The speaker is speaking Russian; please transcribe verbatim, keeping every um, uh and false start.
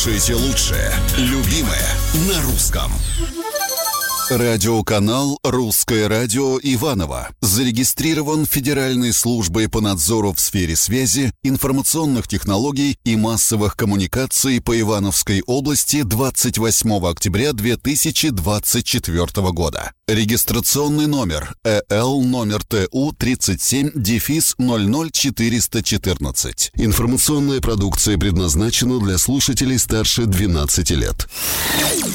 Слушайте лучшее, любимое на русском. Радиоканал «Русское радио» Иваново зарегистрирован Федеральной службой по надзору в сфере связи, информационных технологий и массовых коммуникаций по Ивановской области двадцать восьмого октября две тысячи двадцать четвёртого года. Регистрационный номер э эл номер тэ у тридцать семь ноль ноль четыреста четырнадцать. Информационная продукция предназначена для слушателей старше двенадцати лет.